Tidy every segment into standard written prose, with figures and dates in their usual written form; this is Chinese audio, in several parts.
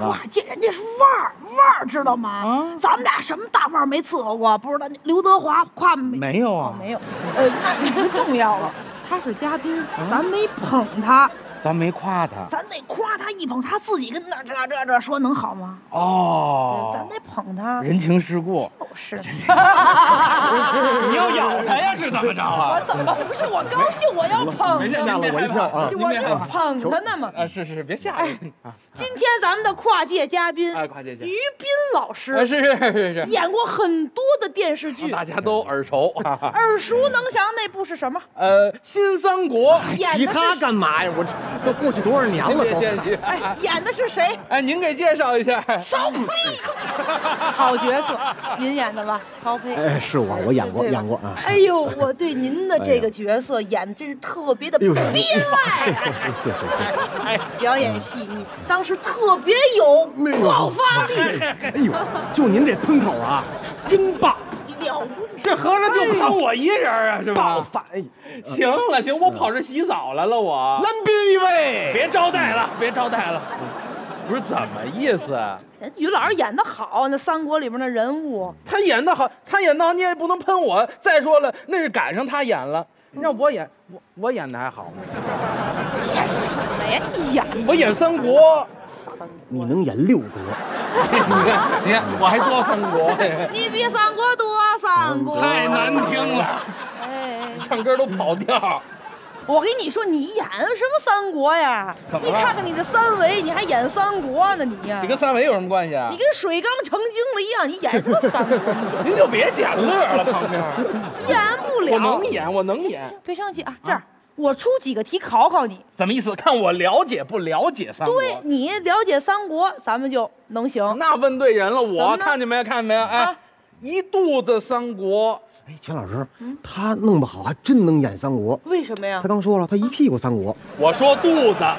跨界人家是腕儿，知道吗？咱们俩什么大腕儿没伺候过？不知道刘德华跨没有啊？ 没有。那不重要了。他是嘉宾，咱没捧他。 咱没夸他， 咱得夸他一捧，他自己跟那这说能好吗？ 哦， 咱得捧他， 人情世故。 就是， 你要咬他呀？是怎么着啊？ 我怎么不是我高兴，我要捧他， 吓了我一跳啊！ 我这捧他呢嘛。 是，别吓人啊！ 今天咱们的跨界嘉宾， 跨界嘉宾于斌老师， 是， 演过很多的电视剧， 大家都耳熟， 耳熟能详。那部是什么？ 新三国。 提他干嘛呀？我这都过去多少年了都。 演的是谁？ 您给介绍一下。 曹丕，好角色，您演的吧？曹丕。 是我演过啊。 哎呦，我对您的这个角色演的真是特别的憋赖，表演细腻，当时特别有爆发力。 哎呦，就您这喷口啊，真棒！ 了不得， 这合着就喷我一人啊，是吧？ 爆发！哎， 行，我跑这洗澡来了，我来宾一位， 别招待了。不是怎么意思？ 人于老师演的好，那三国里边的人物， 他演的好，你也不能喷我。再说了，那是赶上他演了，让我演，我演的还好吗？ 演什么呀？你演我演三国， 你能演六国？ 你看，我还多三国。 你比三国多三国， 太难听了。唱歌都跑调。 我跟你说，你演什么三国呀？你看看你的三维，你还演三国呢？你呀， 你跟三维有什么关系啊？ 你跟水缸成精了一样，你演什么三国？ 您就别捡乐了，旁边演不了。 我能演。 别生气啊，这样我出几个题考考你。 怎么意思？看我了解不了解三国？ 对，你了解三国，咱们就能行。 那问对人了，我看见没？哎，一肚子三国。 哎，钱老师，他弄不好还真能演三国。 为什么呀？ 他刚说了，他一屁股三国。 我说肚子。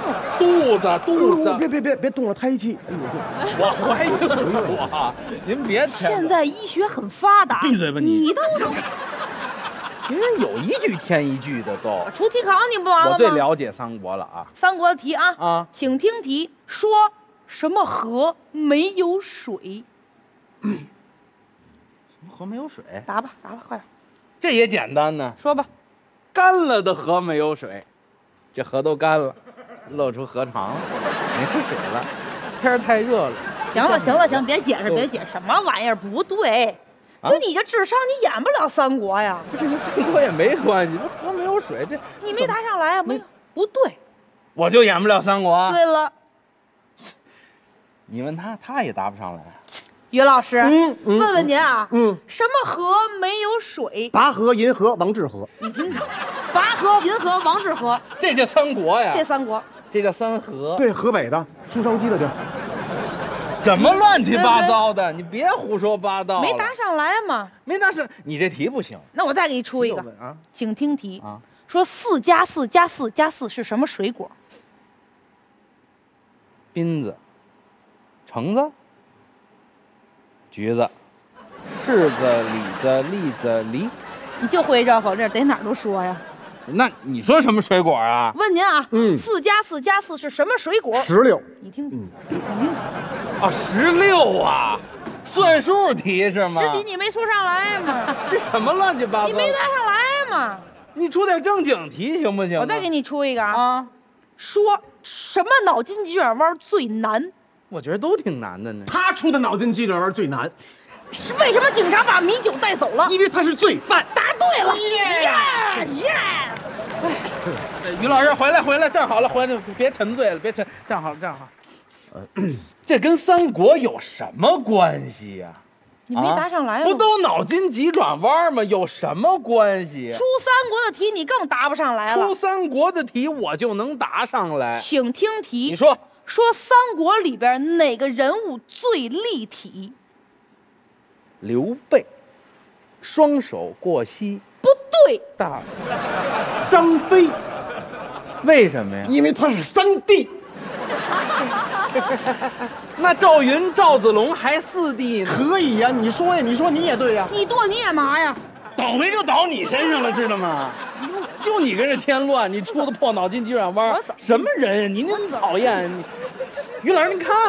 别动了胎气。哎呦， 我还我，您别。 现在医学很发达。 闭嘴吧你！ 你都人有一句添一句的都。 出题考你不完了吗？ 我最了解三国了啊！ 三国的题啊，请听题：说什么河没有水？ 河没有水？ 答吧，快点。 这也简单呢。 说吧。 干了的河没有水，这河都干了，露出河床了，没水了。天太热了。 行，别解释，什么玩意儿不对？就你这智商，你演不了三国呀。 这跟三国也没关系，这河没有水，这你没答上来啊？没有，不对。 我就演不了三国。 对了。 你问他也答不上来。 于老师，问问您啊，什么河没有水？ 拔河、银河、王致和。 你听听，拔河、银河、王致和， 这叫三国呀？ 这三国， 这叫三河。 对，河北的书烧鸡的地儿。 怎么乱七八糟的？你别胡说八道。 没答上来嘛？ 没答上，你这题不行。 那我再给你出一个啊， 请听题啊，说4+4+4+4是什么水果？ 槟子、橙子。橘子、柿子、李子、栗子、梨， 你就会绕口令，得哪儿都说呀。 那你说什么水果啊？ 问您啊，4+4+4是什么水果 ？16。 你听， 啊，16啊，算数题是吗？ 10题你没出上来吗？ 这什么乱七八糟？ 你没答上来吗？ 你出点正经题行不行？ 我再给你出一个啊，说什么脑筋急转弯最难？ 我觉得都挺难的呢。 他出的脑筋急转弯最难。 是为什么警察把米酒带走了？ 因为他是罪犯。 答对了！耶！ 于老师回来，站好了，回来别沉醉了，别沉，站好。这跟三国有什么关系呀？ 你没答上来吗？ 不都脑筋急转弯吗？有什么关系？ 出三国的题你更答不上来了。 出三国的题我就能答上来。 请听题。 你说三国里边哪个人物最立体？ 刘备，双手过膝。 不对。 张飞。 为什么呀？ 因为他是3弟。 那赵云、赵子龙还4弟呢？ 可以呀，你说你也对呀。 你剁你也麻呀？ 倒霉就倒你身上了，知道吗？就你跟这添乱，你出的破脑筋急转弯，什么人呀？你讨厌你，于老师，你看。